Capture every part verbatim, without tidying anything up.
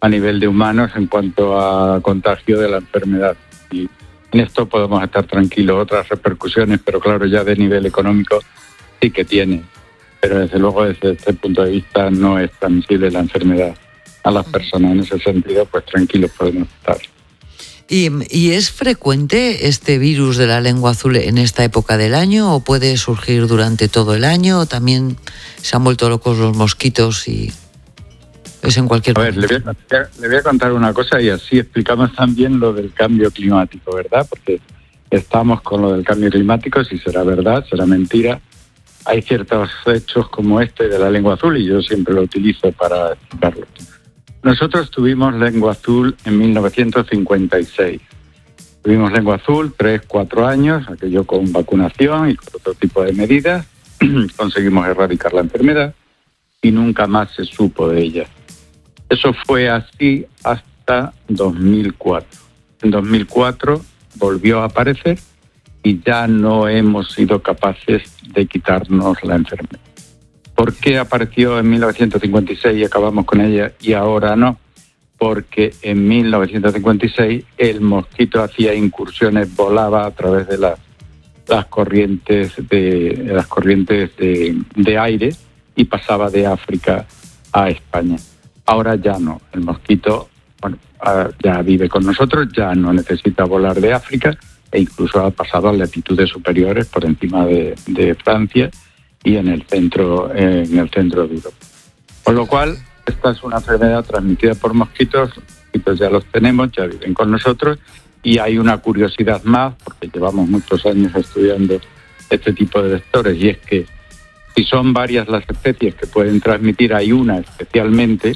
a nivel de humanos en cuanto a contagio de la enfermedad. Y en esto podemos estar tranquilos. Otras repercusiones, pero claro, ya de nivel económico sí que tiene. Pero desde luego, desde este punto de vista, no es transmisible la enfermedad a las personas. En ese sentido, pues tranquilos podemos estar. ¿Y, ¿Y es frecuente este virus de la lengua azul en esta época del año o puede surgir durante todo el año? ¿O también se han vuelto locos los mosquitos y es en cualquier momento? A ver, le voy a, le voy a contar una cosa y así explicamos también lo del cambio climático, ¿verdad? Porque estamos con lo del cambio climático, si será verdad, será mentira. Hay ciertos hechos como este de la lengua azul y yo siempre lo utilizo para explicarlo. Nosotros tuvimos lengua azul en mil novecientos cincuenta y seis. Tuvimos lengua azul tres, cuatro años, aquello con vacunación y con otro tipo de medidas. Conseguimos erradicar la enfermedad y nunca más se supo de ella. Eso fue así hasta dos mil cuatro. En dos mil cuatro volvió a aparecer y ya no hemos sido capaces de quitarnos la enfermedad. ¿Por qué apareció en mil novecientos cincuenta y seis y acabamos con ella y ahora no? Porque en mil novecientos cincuenta y seis el mosquito hacía incursiones, volaba a través de las, las corrientes de las corrientes de, de aire y pasaba de África a España. Ahora ya no. El mosquito, bueno, ya vive con nosotros, ya no necesita volar de África e incluso ha pasado a latitudes superiores por encima de, de Francia y en el centro en el centro de Europa. Con lo cual, esta es una enfermedad transmitida por mosquitos. Los mosquitos ya los tenemos, ya viven con nosotros y hay una curiosidad más, porque llevamos muchos años estudiando este tipo de vectores, y es que si son varias las especies que pueden transmitir, hay una especialmente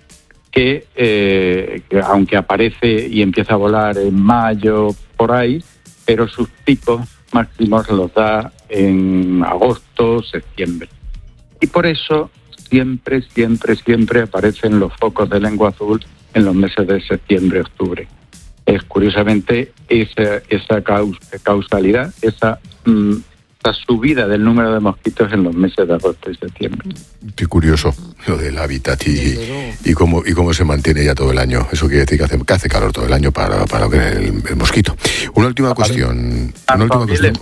que, eh, que aunque aparece y empieza a volar en mayo, por ahí, pero sus picos máximos los da en agosto, septiembre. Y por eso siempre, siempre, siempre aparecen los focos de lengua azul en los meses de septiembre, octubre. Es curiosamente esa, esa caus, causalidad, esa, mm, esa subida del número de mosquitos en los meses de agosto y septiembre. Qué curioso lo del hábitat y, y, cómo, y cómo se mantiene ya todo el año. Eso quiere decir que hace, que hace calor todo el año para, para el, el mosquito. Una última cuestión. Una última cuestión.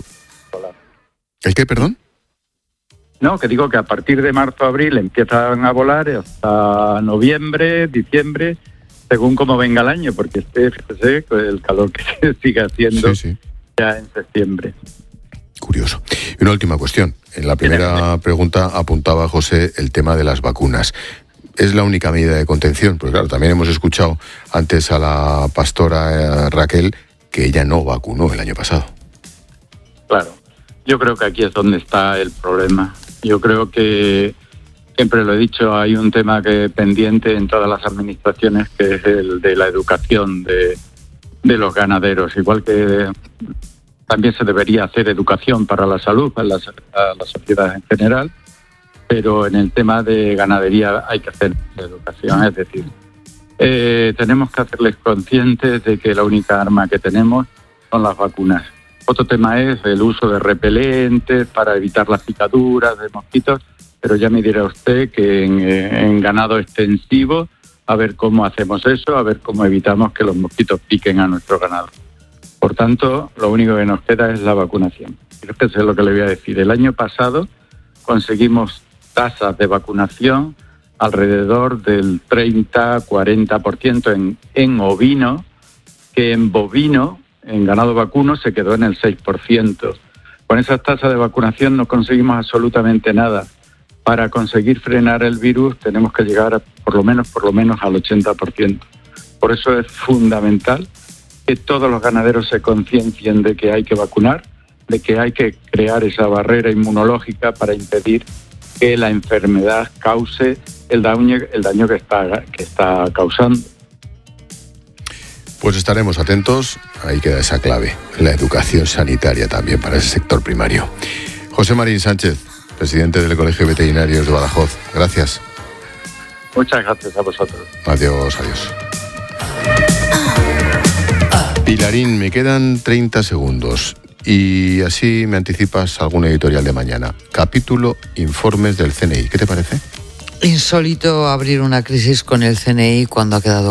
¿El qué, perdón? No, que digo que a partir de marzo, abril empiezan a volar hasta noviembre, diciembre, según cómo venga el año, porque este, fíjese, el calor que se sigue haciendo sí, sí. ya en septiembre. Curioso. Y una última cuestión. En la primera pregunta apuntaba José el tema de las vacunas. ¿Es la única medida de contención? Porque claro, también hemos escuchado antes a la pastora eh, Raquel que ella no vacunó el año pasado. Claro. Yo creo que aquí es donde está el problema. Yo creo que, siempre lo he dicho, hay un tema que pendiente en todas las administraciones, que es el de la educación de, de los ganaderos. Igual que también se debería hacer educación para la salud, para la, a la sociedad en general, pero en el tema de ganadería hay que hacer educación. Es decir, eh, tenemos que hacerles conscientes de que la única arma que tenemos son las vacunas. Otro tema es el uso de repelentes para evitar las picaduras de mosquitos, pero ya me dirá usted que en, en ganado extensivo, a ver cómo hacemos eso, a ver cómo evitamos que los mosquitos piquen a nuestro ganado. Por tanto, lo único que nos queda es la vacunación. Creo que eso es lo que le voy a decir. El año pasado conseguimos tasas de vacunación alrededor del treinta a cuarenta por ciento en, en ovino, que en bovino, en ganado vacuno, se quedó en el seis por ciento. Con esas tasas de vacunación no conseguimos absolutamente nada. Para conseguir frenar el virus tenemos que llegar a, por lo menos, por lo menos al ochenta por ciento. Por eso es fundamental que todos los ganaderos se conciencien de que hay que vacunar, de que hay que crear esa barrera inmunológica para impedir que la enfermedad cause el daño, el daño que está, que está causando. Pues estaremos atentos, ahí queda esa clave, la educación sanitaria también para ese sector primario. José Marín Sánchez, presidente del Colegio de Veterinarios de Badajoz, gracias. Muchas gracias a vosotros. Adiós, adiós. Pilarín, me quedan treinta segundos y así me anticipas algún editorial de mañana. Capítulo Informes del C N I, ¿qué te parece? Insólito abrir una crisis con el C N I cuando ha quedado